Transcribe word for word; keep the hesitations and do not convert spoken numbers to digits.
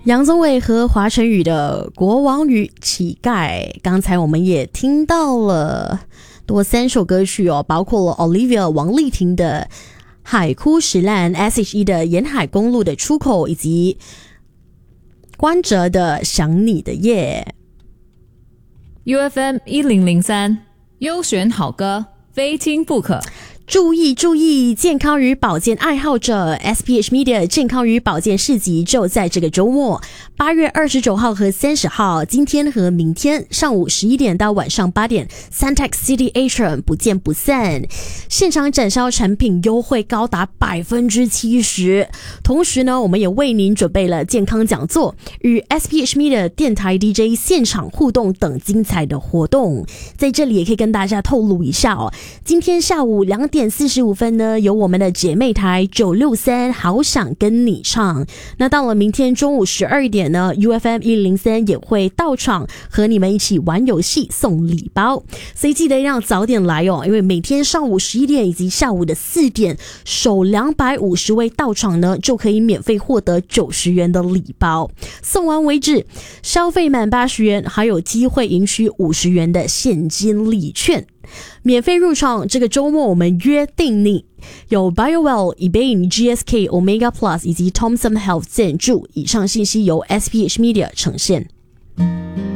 杨宗纬和华晨宇的《国王与乞丐》，刚才我们也听到了多三首歌曲哦，包括了 Olivia 王丽婷的《海枯石烂》， S H E 的《沿海公路的出口》，以及关喆的《想你的夜》。 U F M 一零零三优选好歌，非听不可。 注意注意，健康与保健爱好者 S P H Media 健康与保健市集就在这个周末，八月二十九号和三十号，今天和明天上午十一点到晚上八点 Suntec City Atrium 不见不散。现场展销产品优惠高达 百分之七十， 同时呢，我们也为您准备了健康讲座与 S P H Media 电台 D J 现场互动等精彩的活动。在这里也可以跟大家透露一下哦，今天下午两点四十五分呢，有我们的姐妹台九六三好想跟你唱。那到了明天中午十二点呢， U F M 一零三也会到场和你们一起玩游戏送礼包，所以记得要早点来哦，因为每天上午十一点以及下午的四点，首两百五十位到场呢，就可以免费获得九十元的礼包，送完为止。消费满八十元还有机会赢取五十元的现金礼券。免费入场，这个周末我们约定你。有 BioWell、eBay、G S K、Omega Plus 以及 Thompson Health 赞助，以上信息由 S P H Media 呈现。